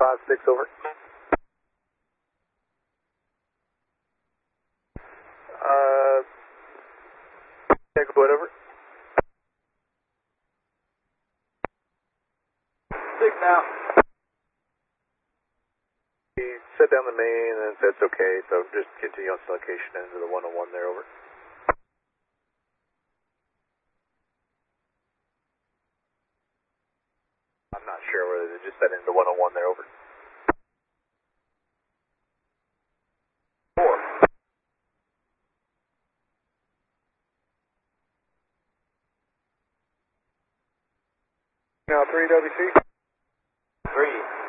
5-6, over. Take a foot, over. 6 now. He set down the main and said it's okay, so just continue on location into the 101 there, over. I'm not sure whether they just set into 101 there, over. 4. Now 3 WC. 3.